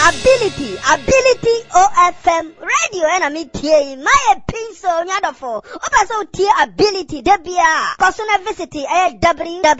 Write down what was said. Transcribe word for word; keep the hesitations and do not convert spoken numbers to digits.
Ability, ability O F M radio and me tie my pin so nyadofo. Opa so tie ability debia. Personal visit eh w